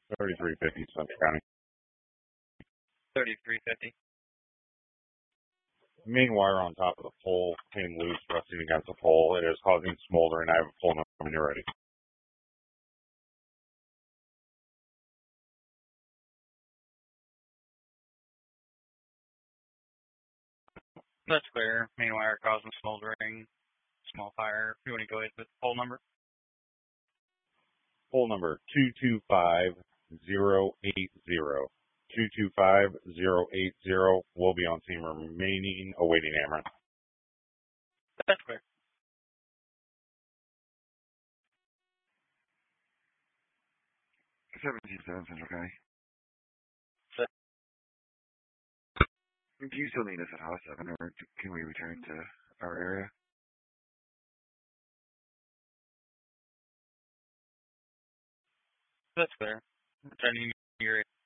3350 Central County. 3350. Main wire on top of the pole came loose, rusting against the pole. It is causing smoldering. I have a pole number when you're ready. That's clear. Main wire causing smoldering. Small fire. You want to go ahead with the pole number? Pole number 225080. 225080 will be on scene, remaining awaiting Amaranth. That's clear. 727 Central County. So, Do you still need us at House 7, or can we return to our area? that's clear. Returning to your